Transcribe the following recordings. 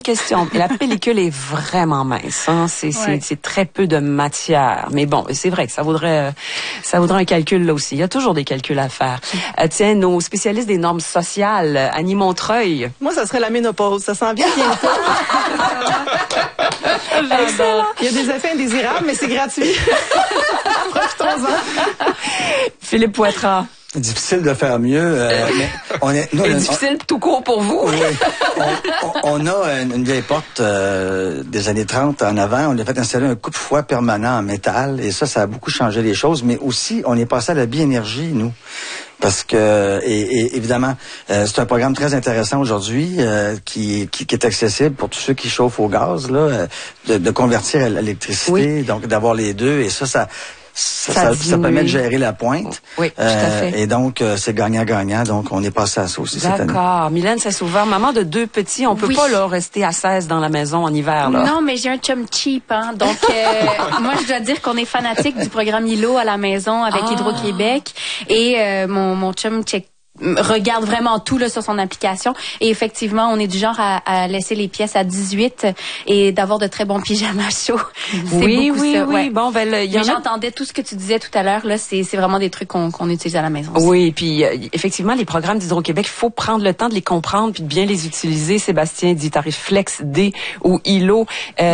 question. La pellicule est vraiment mince. Hein? C'est très peu de matière. Mais bon, c'est vrai que ça voudrait un calcul là aussi. Il y a toujours des calculs à faire. Tiens, nos spécialistes des normes sociales, Annie Montreuil. Moi, ça serait la ménopause. Ça sent bien bientôt. Excellent. Il y a des effets indésirables, mais c'est gratuit. Profitons-en. Philippe Poitras. Difficile de faire mieux. Mais difficile tout court pour vous. Oui. On a une vieille porte des années 30 en avant. On a fait installer un coupe-fouet permanent en métal. Et ça a beaucoup changé les choses. Mais aussi, on est passé à la biénergie, nous. Parce que, et évidemment, c'est un programme très intéressant aujourd'hui qui est accessible pour tous ceux qui chauffent au gaz, là, de convertir à l'électricité, oui. Donc d'avoir les deux. Et ça permet de gérer la pointe. Oui, tout à fait. Et donc, c'est gagnant-gagnant. Donc, on est passé à ça aussi cette année. D'accord. Mylène Saint-Sauveur, maman de 2 petits, on peut pas là rester à 16 dans la maison en hiver, là. Non, mais j'ai un chum cheap, hein. Donc, moi, je dois dire qu'on est fanatique du programme ILO à la maison avec Hydro-Québec. Et mon chum regarde vraiment tout là sur son application et effectivement on est du genre à laisser les pièces à 18 et d'avoir de très bons pyjamas chauds. Oui. Ouais. Bon, ben j'entendais tout ce que tu disais tout à l'heure là, c'est vraiment des trucs qu'on utilise à la maison aussi. Oui, puis effectivement les programmes d'Hydro-Québec, il faut prendre le temps de les comprendre puis de bien les utiliser. Sébastien dit tarif Flex D ou ILO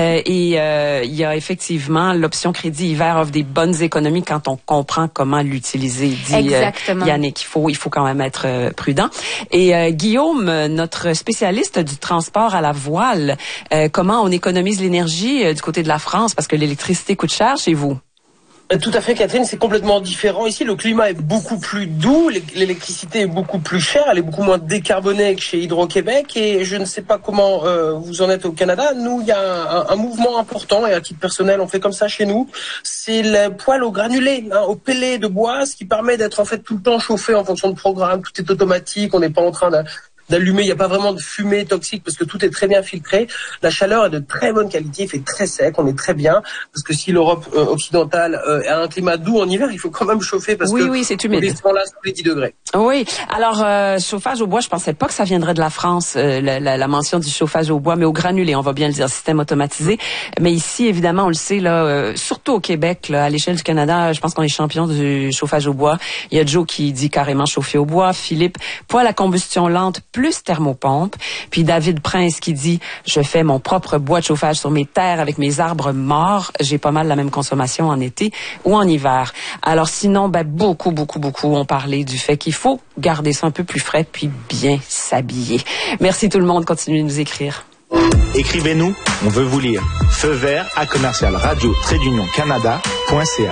il y a effectivement l'option crédit hiver offre des bonnes économies quand on comprend comment l'utiliser. Dit Yannick, il faut quand même être prudent. Et Guillaume, notre spécialiste du transport à la voile, comment on économise l'énergie du côté de la France parce que l'électricité coûte cher chez vous? Tout à fait, Catherine, c'est complètement différent. Ici, le climat est beaucoup plus doux, l'électricité est beaucoup plus chère, elle est beaucoup moins décarbonée que chez Hydro-Québec et je ne sais pas comment vous en êtes au Canada. Nous, il y a un mouvement important et à titre personnel, on fait comme ça chez nous. C'est le poêle au granulé, au pellet de bois, ce qui permet d'être en fait tout le temps chauffé en fonction de programme. Tout est automatique, on n'est pas en train d'allumer, il n'y a pas vraiment de fumée toxique parce que tout est très bien filtré. La chaleur est de très bonne qualité, il fait très sec, on est très bien parce que si l'Europe occidentale a un climat doux en hiver, il faut quand même chauffer parce que c'est humide. On est là sous les 10 degrés. Oui. Alors chauffage au bois, je pensais pas que ça viendrait de la France, la mention du chauffage au bois, mais au granulé, on va bien le dire, système automatisé. Mais ici, évidemment, on le sait là, surtout au Québec, là, à l'échelle du Canada, je pense qu'on est champion du chauffage au bois. Il y a Joe qui dit carrément chauffer au bois, Philippe, poêle à combustion lente plus thermopompe. Puis David Prince qui dit « Je fais mon propre bois de chauffage sur mes terres avec mes arbres morts. J'ai pas mal la même consommation en été ou en hiver. » Alors sinon, beaucoup ont parlé du fait qu'il faut garder ça un peu plus frais puis bien s'habiller. Merci tout le monde. Continuez de nous écrire. Écrivez-nous, on veut vous lire. Feu vert à commercial radio-canada.ca.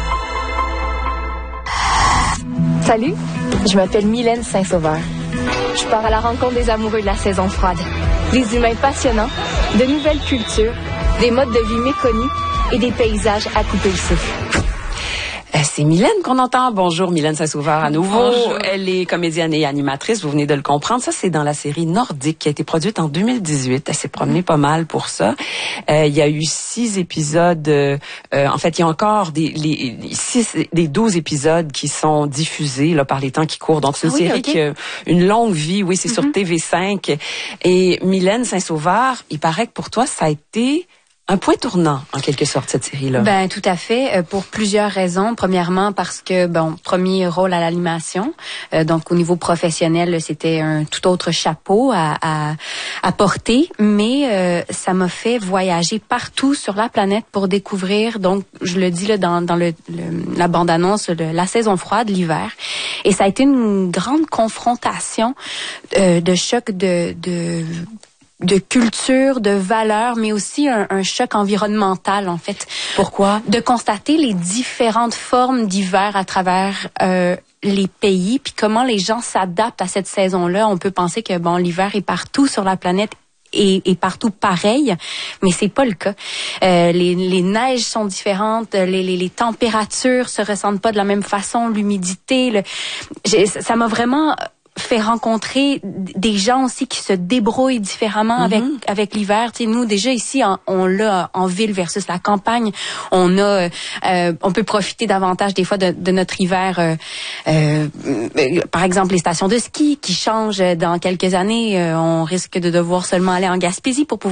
Salut, je m'appelle Mylène Saint-Sauveur. Je pars à la rencontre des amoureux de la saison froide. Des humains passionnants, de nouvelles cultures, des modes de vie méconnus et des paysages à couper le souffle. C'est Mylène qu'on entend. Bonjour Mylène Saint-Sauveur à nouveau. Bonjour. Elle est comédienne et animatrice, vous venez de le comprendre. Ça, c'est dans la série Nordique qui a été produite en 2018. Elle s'est promenée pas mal pour ça. Il y a eu 6 épisodes. En fait, il y a encore des 12 épisodes qui sont diffusés là par les temps qui courent. Donc, c'est une série qui a une longue vie. Oui, c'est sur TV5. Et Mylène Saint-Sauveur, il paraît que pour toi, ça a été un point tournant, en quelque sorte, cette série-là. Ben, tout à fait, pour plusieurs raisons. Premièrement, parce que, premier rôle à l'animation. Donc, au niveau professionnel, c'était un tout autre chapeau à porter. Mais ça m'a fait voyager partout sur la planète pour découvrir, donc, je le dis là dans la bande-annonce, la saison froide, l'hiver. Et ça a été une grande confrontation de choc de culture, de valeurs, mais aussi un choc environnemental, en fait. Pourquoi? De constater les différentes formes d'hiver à travers les pays, puis comment les gens s'adaptent à cette saison-là. On peut penser que, l'hiver est partout sur la planète et partout pareil, mais c'est pas le cas. Les neiges sont différentes, les températures se ressentent pas de la même façon, l'humidité. Ça m'a vraiment fait rencontrer des gens aussi qui se débrouillent différemment avec l'hiver. Tu sais, nous déjà ici on l'a en ville versus la campagne. On peut profiter davantage des fois de notre hiver. Par exemple les stations de ski qui changent dans quelques années. On risque de devoir seulement aller en Gaspésie pour pouvoir